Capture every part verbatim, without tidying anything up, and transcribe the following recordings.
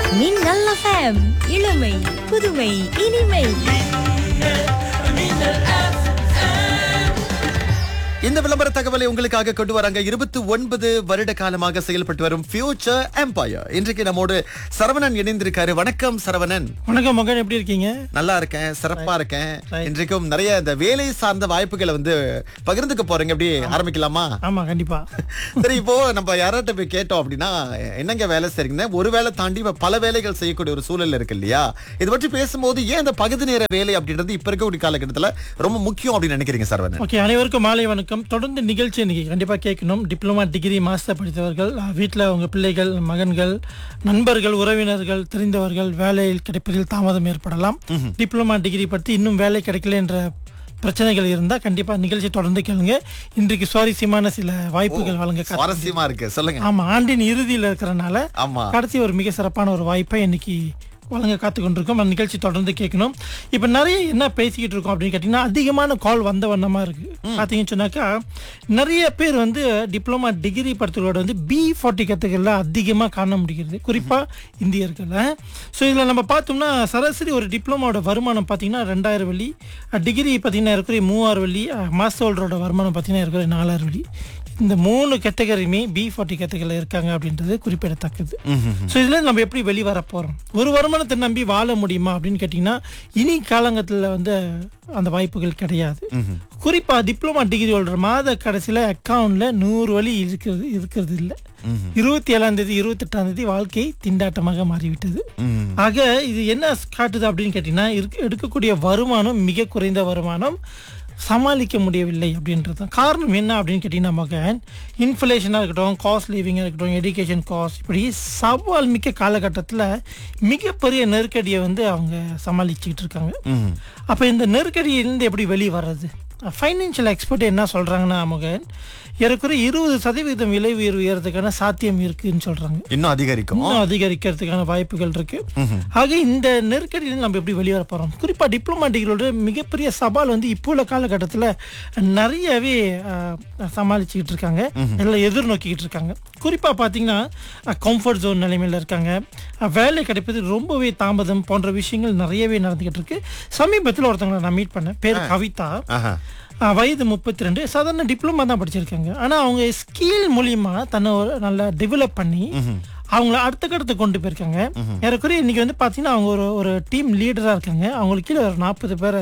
மின்னல் எஃப்எம் இளமை புதுமை இனிமை. இந்த விளம்பர தகவலை உங்களுக்காக கொண்டு வராங்க. இருபத்தி ஒன்பது வருட காலமாக செயல்பட்டு வரும் ஃபியூச்சர் எம்பயர். இன்றைக்கு நம்மோடு சரவணன் இணைந்திருக்காரு. வணக்கம் சரவணன். வணக்கம் மகன், எப்படி இருக்கீங்க? நல்லா இருக்கேன், சிறப்பா இருக்கேன். இன்றைக்கும் நிறைய இந்த வேலை சார்ந்த வாய்ப்புகளை வந்து பகிர்ந்துக்க போறீங்க. எப்படி ஆரம்பிக்கலாமா? ஆமா, கண்டிப்பா. சரி, இப்போ நம்ம யார்கிட்ட போய் கேட்டோம் அப்படின்னா என்னங்க வேலை செய்றீங்க, ஒரு வேலை தாண்டி பல வேலைகள் செய்யக்கூடிய ஒரு சூழல் இருக்கு இல்லையா? இதை பற்றி பேசும்போது ஏன் இந்த பகுதி நேர வேலை அப்படின்றது இப்ப இருக்கக்கூடிய காலகட்டத்துல ரொம்ப முக்கியம் அப்படின்னு நினைக்கிறீங்க சரவணன்? ஓகே, அனைவருக்கும் மாலை வணக்கம். தொடர்ந்து நிகழ்ச்சி இன்னைக்கு கண்டிப்பா கேட்கணும். டிப்ளமா, டிகிரி, மாஸ்டர் படித்தவர்கள், வீட்டில் உங்க பிள்ளைகள், மகன்கள், நண்பர்கள், உறவினர்கள், தெரிந்தவர்கள் வேலையில் கிடைப்பதில் தாமதம் ஏற்படலாம். டிப்ளமா, டிகிரி பற்றி இன்னும் வேலை கிடைக்கல என்ற பிரச்சனைகள் இருந்தா கண்டிப்பா நிகழ்ச்சி தொடர்ந்து கேளுங்க. இன்றைக்கு சுவாரஸ்யமான சில வாய்ப்புகள் வழங்க சுவாரஸ்யமா இருக்கு, சொல்லுங்க. ஆமா, ஆண்டின் இறுதியில் இருக்கிறனால ஆமா, கடைசி ஒரு மிக சிறப்பான ஒரு வாய்ப்பை இன்னைக்கு வழங்க காத்து கொண்டிருக்கோம். அந்த நிகழ்ச்சி தொடர்ந்து கேட்கணும். இப்ப நிறைய என்ன பேசிக்கிட்டு இருக்கோம் அப்படின்னு கேட்டீங்கன்னா, அதிகமான கால் வந்த வண்ணமா இருக்கு. பாத்தீங்கன்னு சொன்னாக்கா நிறைய பேர் வந்து டிப்ளமா, டிகிரி படித்தவர்களோட வந்து பி ஃபார்ட்டி கத்துக்கள்ல அதிகமா காண முடிகிறது, குறிப்பா இந்தியர்கள். ஸோ இதுல நம்ம பார்த்தோம்னா சராசரி ஒரு டிப்ளமாவோட வருமானம் பார்த்தீங்கன்னா ரெண்டாயிரம் வெள்ளி, டிகிரி பார்த்தீங்கன்னா இருக்கிற மூவாயிரம் வெள்ளி, மாஸ்டர் ஹோல்டரோட வருமானம் பார்த்தீங்கன்னா இருக்கிற நாலாயிரம் வெள்ளி. இந்த மூணு கேட்டகரியுமே பி ஃபார்ட்டி கேட்டகரியில் இருக்காங்க அப்படின்றது குறிப்பிடத்தக்கது. ஸோ இதுல நம்ம எப்படி வெளிவர போறோம், ஒரு வருமானத்தை நம்பி வாழ முடியுமா அப்படின்னு கேட்டீங்கன்னா இனி காலங்கத்தில் வந்து அந்த வாய்ப்புகள் கிடையாது. குறிப்பா டிப்ளமா, டிகிரி ஹோல்டர் மாத கடைசியில அக்கௌண்ட்ல நூறு வழி இருக்கிறது இருக்கிறது இல்லை. இருபத்தி ஏழாம் தேதி இருபத்தி எட்டாம் தேதி வாழ்க்கை திண்டாட்டமாக மாறிவிட்டது. ஆக இது என்ன காட்டுது அப்படின்னு கேட்டீங்கன்னா, எடுக்கக்கூடிய வருமானம் மிக குறைந்த வருமானம், சமாளிக்க முடியவில்லை அப்படின்றது தான் காரணம். என்ன அப்படின்னு கேட்டீங்கன்னா மகன், இன்ஃப்ளேஷனாக இருக்கட்டும், காஸ்ட் லிவிங்காக இருக்கட்டும், எஜுகேஷன் காஸ்ட், இப்படி சவால் மிக்க காலகட்டத்தில் மிகப்பெரிய நெருக்கடியை வந்து அவங்க சமாளிச்சுக்கிட்டு இருக்காங்க. அப்போ இந்த நெருக்கடியிலிருந்து எப்படி வெளியே வர்றது? ஃபைனான்சியல் எக்ஸ்பர்ட் என்ன சொல்றாங்கன்னா மகன், ஏறக்குறைய இருபது சதவீதம் விலை உயர்வு ஏறதுக்கான சாத்தியம் இருக்குன்னு சொல்றாங்க. இன்னும் அதிகரிக்கும், இன்னும் அதிகரிக்கிறதுக்கான வாய்ப்புகள் இருக்கு. ஆக இந்த நெருக்கடியில் நம்ம எப்படி வெளியே வர போறோம்? குறிப்பா டிப்ளமா, டிகிரியோட மிகப்பெரிய சவால் வந்து இப்போ உள்ள காலகட்டத்தில் நிறையவே சமாளிச்சுக்கிட்டு இருக்காங்க, எல்லாம் எதிர்நோக்கிக்கிட்டு இருக்காங்க. குறிப்பா பாத்தீங்கன்னா கம்ஃபர்ட் ஜோன் நிலைமையில இருக்காங்க, வேலை கிடைப்பது ரொம்பவே தாமதம் போன்ற விஷயங்கள் நிறையவே நடந்துகிட்டு இருக்கு. சமீபத்தில் ஒருத்தவங்களை நான் மீட் பண்ணேன், பேர் கவிதா, வயது முப்பத்தி ரெண்டு, சாதாரண டிப்ளமா தான் படிச்சிருக்காங்க. ஆனா அவங்க ஸ்கில் மூலியமா தன்னை நல்லா டெவலப் பண்ணி அவங்கள அடுத்த கட்டத்தை கொண்டு போயிருக்காங்க. ஏறக்குறைய இன்னைக்கு வந்து பாத்தீங்கன்னா அவங்க ஒரு ஒரு டீம் லீடரா இருக்காங்க. அவங்களுக்கு கீழே ஒரு நாற்பது பேரை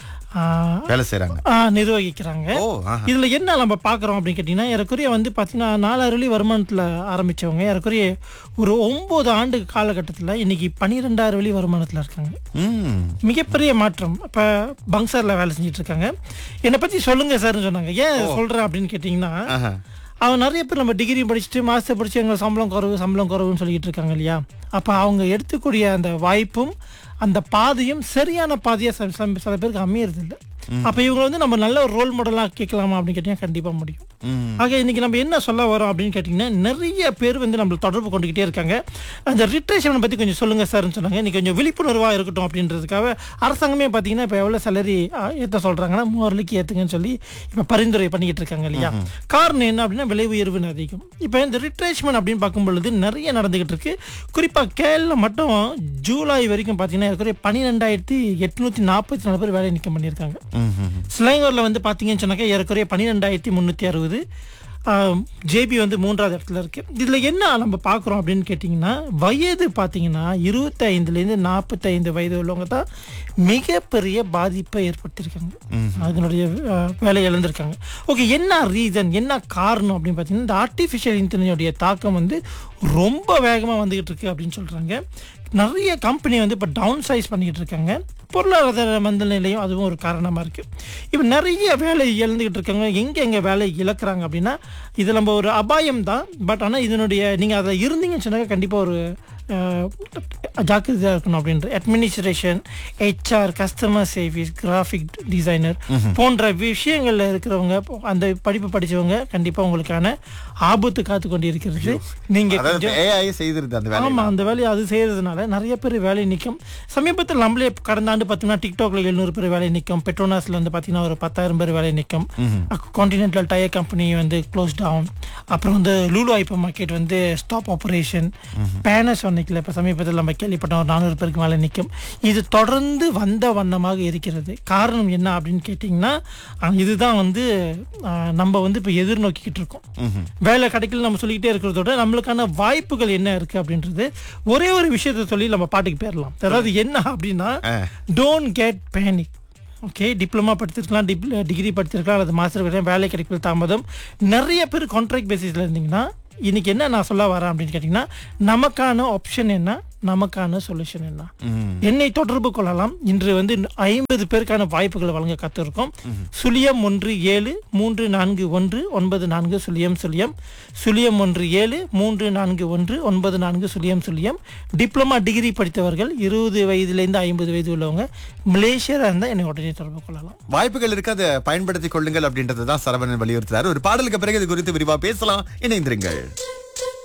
வேலை செய்றாங்க, நிர்வகிக்கிறாங்க. இதுல என்ன நம்ம பாக்குறோம் அப்படின்னு கேட்டீங்கன்னா, ஏறக்குறைய வந்து பாத்தீங்கன்னா நாலாயிரம் வெள்ளி வருமானத்துல ஆரம்பிச்சவங்க ஏறக்குறைய ஒரு ஒன்பது ஆண்டு காலகட்டத்துல இன்னைக்கு பனிரெண்டாயிரம் வெள்ளி வருமானத்துல இருக்காங்க. மிகப்பெரிய மாற்றம். இப்ப பங்சர்ல வேலை செஞ்சுட்டு இருக்காங்க. என்னை பத்தி சொல்லுங்க சார்ன்னு சொன்னாங்க. ஏன் சொல்றேன் அப்படின்னு கேட்டீங்கன்னா, அவங்க நிறைய பேர் நம்ம டிகிரி படிச்சுட்டு மாஸ்டர் படிச்சு எங்க சம்பளம் குறைவு சம்பளம் குறைவுன்னு சொல்லிட்டு இருக்காங்க இல்லையா? அப்ப அவங்க எடுத்துக்கூடிய அந்த வாய்ப்பும் அந்த பாதையும் சரியான பாதையா சில பேருக்கு அமையறது இல்லை. அப்ப இவங்க வந்து நம்ம நல்ல ஒரு ரோல் மாடலா கேட்கலாமா அப்படின்னு கேட்டீங்கன்னா கண்டிப்பா முடியும். ஆக இன்னைக்கு நம்ம என்ன சொல்ல வரோம் அப்படின்னு கேட்டீங்கன்னா, நிறைய பேர் வந்து நம்ம தொடர்பு கொண்டுகிட்டே இருக்காங்க. அந்த ரிட்ரேஷன் பத்தி கொஞ்சம் சொல்லுங்க சார்ன்னு சொன்னாங்க. இன்னைக்கு கொஞ்சம் விழிப்புணர்வா இருக்கட்டும் அப்படின்றதுக்காக அரசாங்கமே பாத்தீங்கன்னா இப்ப எவ்வளவு சேலரி ஏத்த சொல்றாங்கன்னா மூவாயிரம் ஏத்துங்கன்னு சொல்லி இப்ப பரிந்துரை பண்ணிக்கிட்டு இருக்காங்க இல்லையா? காரணம் என்ன அப்படின்னா விலை உயர்வு அதிகம். இப்ப இந்த ரிட்ரேஷ்மெண்ட் அப்படின்னு பார்க்கும் பொழுது நிறைய நடந்துகிட்டு இருக்கு. குறிப்பா கேரளா மட்டும் ஜூலை வரைக்கும் பாத்தீங்கன்னா பன்னிரெண்டாயிரத்தி எட்நூத்தி நாற்பத்தி நாலு பேர் வேலை நீக்கம் பண்ணியிருக்காங்க. ஸ்லாங்கூர்ல வந்து பாத்தீங்கன்னு சொன்னாக்க ஏறக்குறைய பன்னிரெண்டாயிரத்தி முன்னூத்தி அறுபது, ஜேபி வந்து மூன்றாவது இடத்துல இருக்கு. இதுல என்ன நம்ம பாக்குறோம் அப்படின்னு கேட்டீங்கன்னா, வயது பாத்தீங்கன்னா இருபத்தி ஐந்துல இருந்து நாற்பத்தி ஐந்து வயது உள்ளவங்க தான் மிகப்பெரிய பாதிப்பை ஏற்படுத்தியிருக்காங்க, அதனுடைய வேலை இழந்திருக்காங்க. ஓகே, என்ன ரீசன், என்ன காரணம் அப்படின்னு பாத்தீங்கன்னா, இந்த ஆர்டிபிஷியல் இன்டெலிஜென்ஸுடைய தாக்கம் வந்து ரொம்ப வேகமா வந்துகிட்டு இருக்கு அப்படின்னு சொல்றாங்க. நிறைய கம்பெனி வந்து இப்போ டவுன் சைஸ் பண்ணிக்கிட்டு இருக்காங்க. பொருளாதார மந்தநிலையும் அதுவும் ஒரு காரணமாக இருக்குது. இப்போ நிறைய வேலை இழந்துக்கிட்டு இருக்காங்க. எங்கே எங்கே வேலை இழக்கிறாங்க அப்படின்னா, இது நம்ம ஒரு அபாயம் தான். பட் ஆனால் இதனுடைய நீங்கள் அதை இருந்தீங்கன்னு சொன்னாக்க கண்டிப்பாக ஒரு ஜாக்கிரதையாக இருக்கணும் அப்படின்ற administration, HR, customer service, graphic designer போன்ற விஷயங்கள்ல இருக்கிறவங்க, அந்த படிப்பு படிச்சவங்க கண்டிப்பா உங்களுக்கான ஆபத்து காத்து கொண்டு இருக்கிறது. நீங்க ஆமா, அந்த வேலையை அது செய்யறதுனால நிறைய பேர் வேலை நிற்கும். சமீபத்தில் நம்மளே கடந்த ஆண்டு பார்த்தீங்கன்னா டிக்டாக்ல எழுநூறு பேர் வேலை நிற்கும். பெட்ரோனாஸ்ல வந்து பார்த்தீங்கன்னா ஒரு பத்தாயிரம் பேர் வேலை நிற்கும். கான்டினென்டல் டயர் கம்பெனி வந்து க்ளோஸ் டவுன். அப்புறம் வந்து லூலு ஹைப்பர் மார்க்கெட் வந்து ஸ்டாப் ஆபரேஷன். பேனசோனிக் நிக்கல. இப்ப சமீபத்தில் நம்ம கேள்விப்பட்ட ஒரு நானூறு பேருக்கு மேல நிக்கும். இது தொடர்ந்து வந்த வண்ணமாக இருக்கிறது. காரணம் என்ன அப்படின்னு கேட்டீங்கன்னா, அஹ், இதுதான் வந்து அஹ், நம்ம வந்து இப்ப எதிர்நோக்கிக்கிட்டு இருக்கோம். வேலை கிடைக்கல நம்ம சொல்லிக்கிட்டே இருக்கிறதோட நம்மளுக்கான வாய்ப்புகள் என்ன இருக்கு அப்படின்றது ஒரே ஒரு விஷயத்த சொல்லி நம்ம பாட்டுக்கு போயிடலாம். அதாவது என்ன அப்படின்னா, don't get panic. Okay, diploma படிச்சிருக்கலாம், degree படிச்சிருக்கலாம், அல்லது மாஸ்டர் படிக்கலாம், வேலை கிடைக்கல தாமதம். நிறைய பேர் கான்ட்ராக்ட் பேசிஸ்ல இருந்தீங்கன்னா இன்னைக்கு என்ன நான் சொல்ல வரேன் அப்படின்னு கேட்டீங்கன்னா, நமக்கான ஆப்ஷன் என்ன, நமக்கான சொல்யூஷன் என்ன, என்னை தொடர்பு கொள்ளலாம். இன்று வந்து ஐம்பது பேருக்கான வாய்ப்புகளை வழங்க கத்திருக்கோம். சுழியம் ஒன்று ஏழு மூன்று நான்கு ஒன்று ஒன்பது நான்கு சுழியம் சுழியம் சுழியம் ஒன்று ஏழு மூன்று நான்கு ஒன்று ஒன்பது நான்கு சுழியம் சுழியம். டிப்ளமா டிகிரி படித்தவர்கள் இருபது வயதுலேருந்து ஐம்பது வயது உள்ளவங்க மலேசியாவில் இருந்தால் என்னை உடனே தொடர்பு கொள்ளலாம். வாய்ப்புகள் இருக்கு, அதை பயன்படுத்திக் கொள்ளுங்கள் அப்படின்றது தான் சரவணன் வலியுறுத்துறாரு. ஒரு பாடலுக்கு பிறகு இது குறித்து விரிவா பேசலாம். இணைந்திருங்கள்.